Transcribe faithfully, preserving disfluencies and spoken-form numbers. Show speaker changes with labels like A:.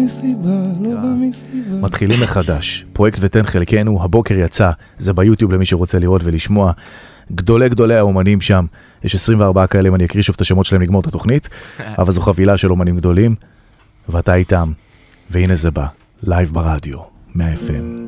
A: מסיבה, לא בא מסיבה.
B: מתחילים מחדש. פרויקט ותן חלקנו, הבוקר יצא, זה ביוטיוב למי שרוצה לראות ולשמוע. גדולי גדולי האומנים שם, יש עשרים וארבעה כאלה, אני אקריא שוב את השמות שלהם לגמור את התוכנית, אבל זו חבילה של אומנים גדולים, ואתה איתם, והנה זה בא, לייב ברדיו, מאה אף אם.